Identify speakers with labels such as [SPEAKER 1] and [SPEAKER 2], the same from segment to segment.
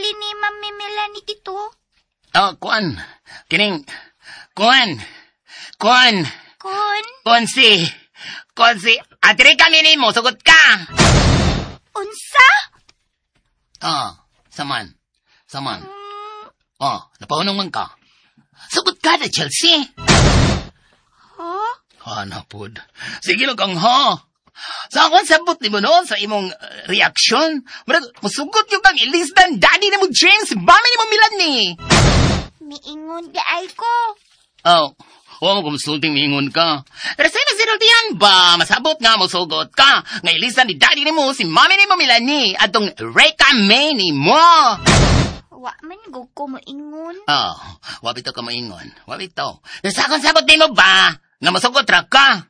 [SPEAKER 1] gali ni Mami Melanie dito?
[SPEAKER 2] Kuan. Kining, Kuan. Kuan si, atiri kami ni mo, sugot ka.
[SPEAKER 1] Unsa?
[SPEAKER 2] Saman. Napahunong man ka. Sugot ka na, Chelsea. Napod. Sige lang kang Sa akong sabot ni mo no, sa imong reaksyon. Masugot yung kang ilisdan, daddy na mo James, mami ni mo Melanie.
[SPEAKER 1] Miingon di ay ko.
[SPEAKER 2] Huwag mo kumusulting miingon ka. Pero sa'yo na sinultihan ba? Masabot nga mo sugot ka. Nga ilisdan ni daddy ni mo, si mami ni mo Melanie, at tong Reka May ni mo.
[SPEAKER 1] Wa man ko moingon.
[SPEAKER 2] Wabito ka moingon. Wabito. Pero sa akong sabot ni mo ba? Nga masugot ra ka.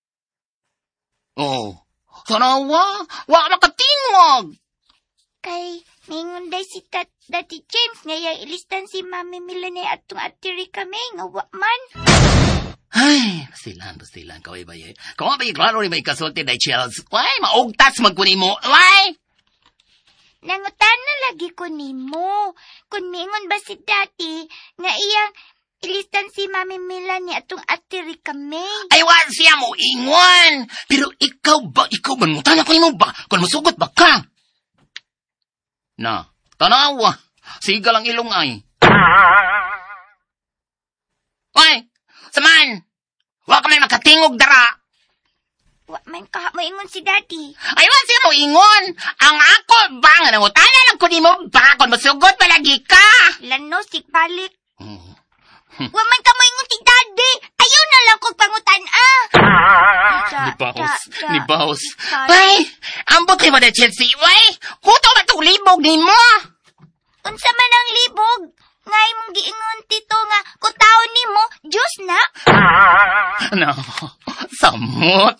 [SPEAKER 2] Sana wa makatingwag.
[SPEAKER 1] Kay, mingon day si Daddy James, ngayang ilistan si Mami Melanie at itong atiri kami, nga wa man.
[SPEAKER 2] Ay, basilan, kaway ba yun? Kaway ba yung klaro ni may kasulti na Chels? Ay, maugtas magkunin mo. Ay!
[SPEAKER 1] Nangutan na lagi ko ni mo. Kung mingon ba si Daddy, nga iyang ilistan si Mami Melanie at itong atiri kami.
[SPEAKER 2] Ay, wala siya mo ingon. Pero ikaw ba mangutan ako ni mo ba? Kung masugot ba ka? Na, tanawa. Siga lang ilong ay. Ay, saman. Wa ka may makatingog dara.
[SPEAKER 1] Wa man ka mo ingon si Daddy.
[SPEAKER 2] Ay, wa siya mo ingon. Ang ako ba nga nangutana lang ko ni mo ba? Kung masugot ba lagi ka?
[SPEAKER 1] Lano, balik. Wa man ka mo ingon si Daddy. Ayaw na lang kong pangutan
[SPEAKER 2] Ni Baos. Ay, ambot kayo ba na Chelsea? Ay, kuto ba itong libog ni mo?
[SPEAKER 1] Unsa man ang libog? Ngay mong giingon tito nga, kutaon ni mo, Diyos na?
[SPEAKER 2] No, samot.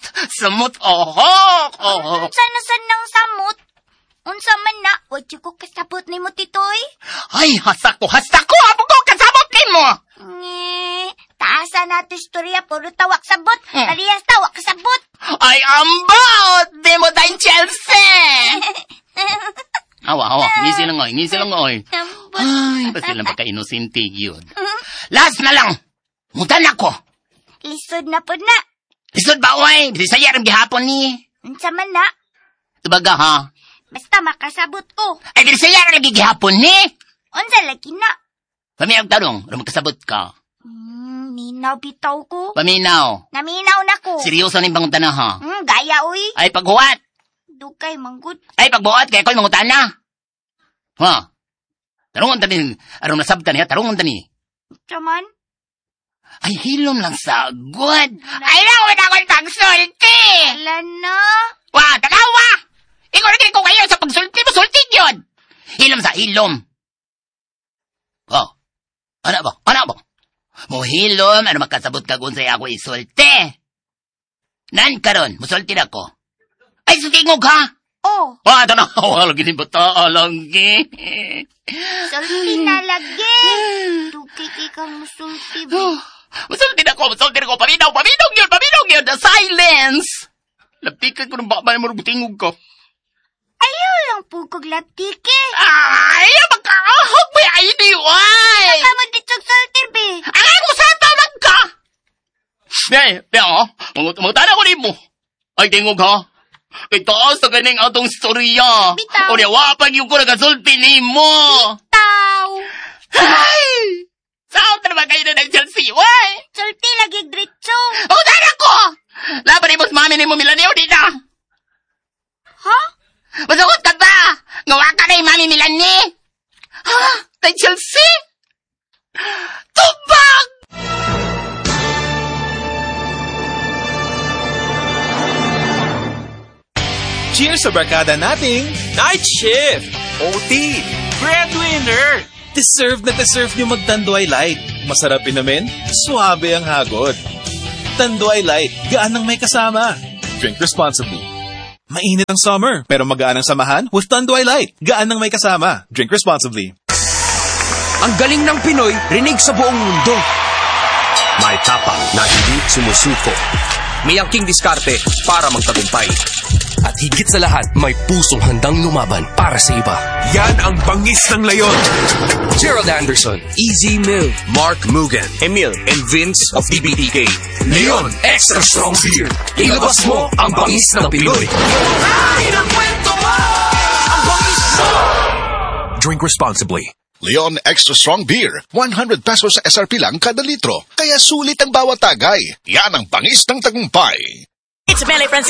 [SPEAKER 1] Unsa na sanang samot? Unsa man na, wadyo ko kasabot ni mo, titoy?
[SPEAKER 2] Ay, hasako, abo ko kasabot ni mo!
[SPEAKER 1] Taasa na ito istorya, puro tawak sabot. Parehas tawak kasabot.
[SPEAKER 2] Ay, ambot! Di mo tayong Chelsea! Awa, ngisi lang oy. Ay, basta lang pagka-inosente yun. Last na lang! Mutan ako!
[SPEAKER 1] Lisod na po na.
[SPEAKER 2] Lisod ba, oy? Bisaya rin gihapon ni.
[SPEAKER 1] Unsa man na?
[SPEAKER 2] Tubaga, ha?
[SPEAKER 1] Basta makasabot ko.
[SPEAKER 2] Ay, bisaya rin lagi gihapon ni.
[SPEAKER 1] Unsa lagi na?
[SPEAKER 2] Paminaw tanong, magkasabot ka.
[SPEAKER 1] Minaw bitaw ko.
[SPEAKER 2] Paminaw.
[SPEAKER 1] Naminaw na ko.
[SPEAKER 2] Seryoso ni banguntan na, ha?
[SPEAKER 1] Gaya, uy.
[SPEAKER 2] Ay, paghuwat.
[SPEAKER 1] Dugay, manggod.
[SPEAKER 2] Ay, pagbuhat, kaya ko'y mangutan na. Ha? Tarungan tani, arong nasabtan niya, tarungan tani.
[SPEAKER 1] Chaman?
[SPEAKER 2] Ay, hilom lang sagod. Ay, lang, ako'y pagsulti.
[SPEAKER 1] Alam na.
[SPEAKER 2] Takawa! Ikaw na ko kayo sa pagsulti, masulti yun. Hilom sa hilom. Ano ba? Mo hilom, ano makasabot ka kung sa'yo ako isulti. Nan karon, musulti na ko. Ay, sutingog ha? Ito na. Lagi ni bata, lagi.
[SPEAKER 1] Sulti na lagi. Dugay kang musulti, ba?
[SPEAKER 2] Musulti na ko. Paminaw yun. The silence. Lapikan ko ng babay mo, butingog ko.
[SPEAKER 1] Ayaw lang po kong laptiki.
[SPEAKER 2] Ay, magkakahog ba ay iniway?
[SPEAKER 1] Saka mo dito sulti, be.
[SPEAKER 2] Ay, kung saan tawag ka? Mangutana ko ni mo. Ay, tingog ha? Itaas na ganing atong storya.
[SPEAKER 1] Bitaw.
[SPEAKER 2] O niya, wapag yung ko nagasulti ni mo.
[SPEAKER 1] Bitaw.
[SPEAKER 2] Ay! Saan na naman kayo na nag-Chelsea? Why?
[SPEAKER 1] Sulti lagi gritso.
[SPEAKER 2] O, sana ko! Laban ni Boss Mami ni mo Melanie o di na.
[SPEAKER 1] Ha?
[SPEAKER 2] Masugot ka ba? Ngawa ka na yung Mami Melanie? Ha? Kay Chelsea? Tubag!
[SPEAKER 3] Cheers sa barkada nating Night Shift! OT! Breadwinner! Deserve na deserve nyo mag-Tanduay Light. Masarap inamin, suabe ang hagod. Tanduay Light, gaan ang may kasama. Drink responsibly. Mainit ang summer, pero magaan ang samahan with Tanduay Light. Gaan ang may kasama. Drink responsibly.
[SPEAKER 4] Ang galing ng Pinoy, rinig sa buong mundo.
[SPEAKER 5] May tapang na hindi sumusuko.
[SPEAKER 4] May angking diskarte para magtagumpay.
[SPEAKER 5] At higit sa lahat, may pusong handang lumaban para sa iba.
[SPEAKER 6] Yan ang bangis ng Leon.
[SPEAKER 5] Gerald Anderson, Easy Mill,
[SPEAKER 6] Mark Mugen, Emil, and Vince of DBTK.
[SPEAKER 5] Leon Extra Strong Beer. Ilabas mo ang bangis ng Pinoy.
[SPEAKER 6] Drink responsibly.
[SPEAKER 7] Leon Extra Strong Beer, 100 pesos sa SRP lang kada litro. Kaya sulit ang bawat tagay. Yan ang bangis ng tagumpay.
[SPEAKER 8] It's Melly Francis.